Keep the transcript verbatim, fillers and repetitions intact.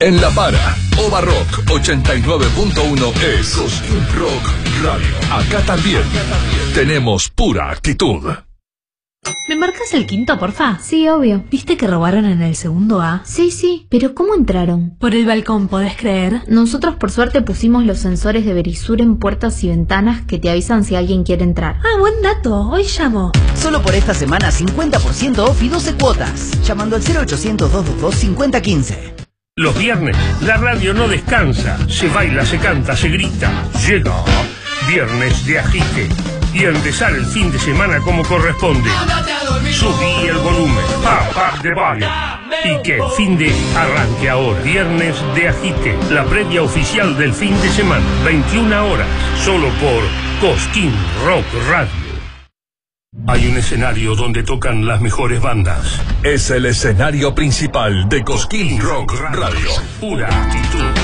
En La Para, Ova Rock ochenta y nueve punto uno es Cosquín Rock Radio. Acá también tenemos pura actitud. ¿Me marcas el quinto, porfa? Sí, obvio. ¿Viste que robaron en el segundo A? Sí, sí, pero ¿cómo entraron? Por el balcón, ¿podés creer? Nosotros por suerte pusimos los sensores de Verisur en puertas y ventanas que te avisan si alguien quiere entrar. Ah, buen dato, hoy llamo. Solo por esta semana cincuenta por ciento off y doce cuotas. Llamando al cero ochocientos, doscientos veintidós, cincuenta quince. Los viernes, la radio no descansa. Se baila, se canta, se grita. Llega Viernes de Agite. Y a empezar el fin de semana como corresponde. Subí el volumen, pa, pa, de volume. Y que el fin de arranque ahora. Viernes de Agite, la previa oficial del fin de semana. veintiuna horas, solo por Cosquín Rock Radio. Hay un escenario donde tocan las mejores bandas. Es el escenario principal de Cosquín Rock Radio. Pura actitud.